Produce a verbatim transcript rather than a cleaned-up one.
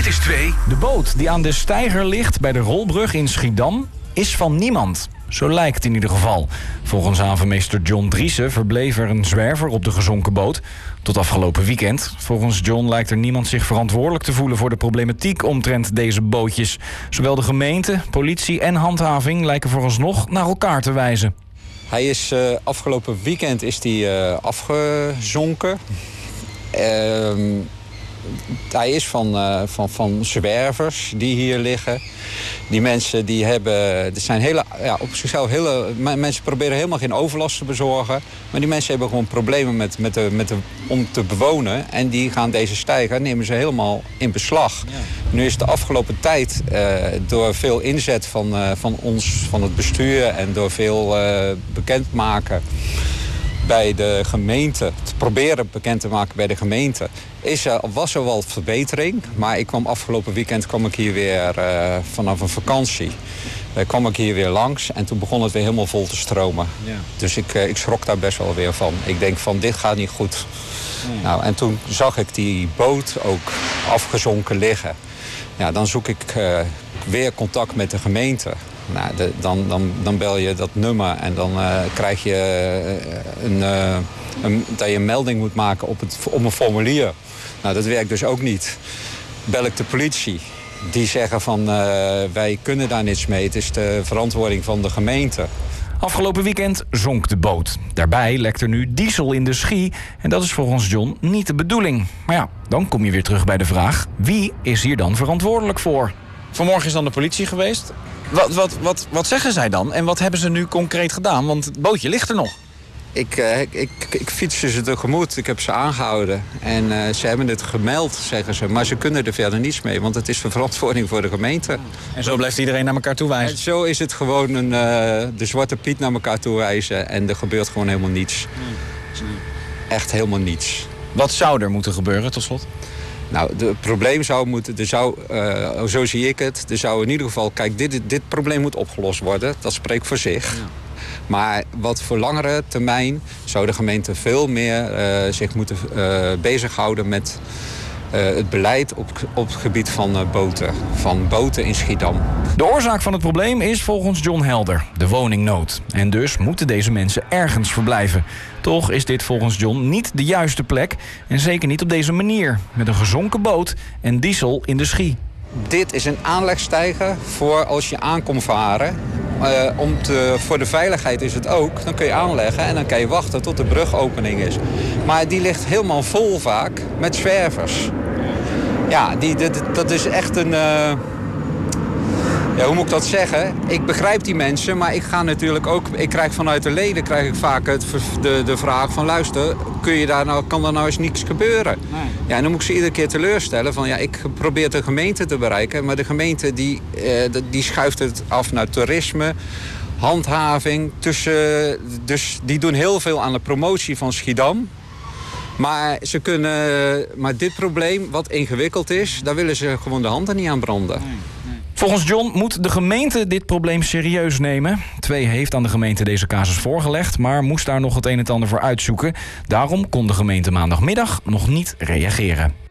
Dit is twee. De boot die aan de steiger ligt bij de Rolbrug in Schiedam is van niemand. Zo lijkt het in ieder geval. Volgens havenmeester John Driessen verbleef er een zwerver op de gezonken boot. Tot afgelopen weekend. Volgens John lijkt er niemand zich verantwoordelijk te voelen voor de problematiek omtrent deze bootjes. Zowel de gemeente, politie en handhaving lijken vooralsnog naar elkaar te wijzen. Hij is uh, afgelopen weekend is die, uh, afgezonken. Uh, hij is van, uh, van, van zwervers die hier liggen. Die mensen die hebben... Er zijn hele, ja, op zichzelf hele... Mensen proberen helemaal geen overlast te bezorgen. Maar die mensen hebben gewoon problemen met, met de, met de, om te bewonen. En die gaan deze steiger, nemen ze helemaal in beslag. Ja. Nu is de afgelopen tijd uh, door veel inzet van, uh, van ons, van het bestuur... en door veel uh, bekendmaken bij de gemeente, te proberen bekend te maken bij de gemeente, is er, was er wel verbetering. Maar ik kwam afgelopen weekend kwam ik hier weer uh, vanaf een vakantie. Uh, kwam ik hier weer langs en toen begon het weer helemaal vol te stromen. Ja. Dus ik, uh, ik schrok daar best wel weer van. Ik denk van, dit gaat niet goed. Ja. Nou, en toen zag ik die boot ook afgezonken liggen. Ja, dan zoek ik uh, weer contact met de gemeente. Nou, de, dan, dan, dan bel je dat nummer en dan uh, krijg je uh, een, uh, een, dat je een melding moet maken op, het, op een formulier. Nou, dat werkt dus ook niet. Bel ik de politie. Die zeggen van uh, wij kunnen daar niets mee. Het is de verantwoording van de gemeente. Afgelopen weekend zonk de boot. Daarbij lekt er nu diesel in de Schie. En dat is volgens John niet de bedoeling. Maar ja, dan kom je weer terug bij de vraag: wie is hier dan verantwoordelijk voor? Vanmorgen is dan de politie geweest. Wat, wat, wat, wat zeggen zij dan? En wat hebben ze nu concreet gedaan? Want het bootje ligt er nog. Ik, uh, ik, ik, ik fietste ze tegemoet. Ik heb ze aangehouden. En uh, ze hebben het gemeld, zeggen ze. Maar ze kunnen er verder niets mee. Want het is de verantwoording voor de gemeente. En zo blijft iedereen naar elkaar toe wijzen? En zo is het gewoon een, uh, de zwarte piet naar elkaar toe wijzen. En er gebeurt gewoon helemaal niets. Echt helemaal niets. Wat zou er moeten gebeuren, tot slot? Nou, het probleem zou moeten, er zou, uh, zo zie ik het, er zou in ieder geval, kijk, dit, dit probleem moet opgelost worden. Dat spreekt voor zich. Ja. Maar wat voor langere termijn zou de gemeente veel meer uh, zich moeten uh, bezighouden met uh, het beleid op, op het gebied van uh, boten. Van boten in Schiedam. De oorzaak van het probleem is volgens John helder, de woningnood. En dus moeten deze mensen ergens verblijven. Toch is dit volgens John niet de juiste plek. En zeker niet op deze manier. Met een gezonken boot en diesel in de Schie. Dit is een aanlegsteiger voor als je aankomt varen. Uh, om te, voor de veiligheid is het ook. Dan kun je aanleggen en dan kan je wachten tot de brugopening is. Maar die ligt helemaal vol vaak met zwervers. Ja, die, dit, dat is echt een... Uh, Ja, hoe moet ik dat zeggen? Ik begrijp die mensen, maar ik ga natuurlijk ook... Ik krijg vanuit de leden krijg ik vaak het, de, de vraag van... luister, kun je daar nou, kan er nou eens niets gebeuren? Nee. Ja, en dan moet ik ze iedere keer teleurstellen van... ja, ik probeer de gemeente te bereiken... maar de gemeente die, eh, die schuift het af naar toerisme, handhaving. Tussen, dus die doen heel veel aan de promotie van Schiedam. Maar, ze kunnen, maar dit probleem, wat ingewikkeld is... daar willen ze gewoon de handen niet aan branden. Nee. Volgens John moet de gemeente dit probleem serieus nemen. Twee heeft aan de gemeente deze casus voorgelegd, maar moest daar nog het een en ander voor uitzoeken. Daarom kon de gemeente maandagmiddag nog niet reageren.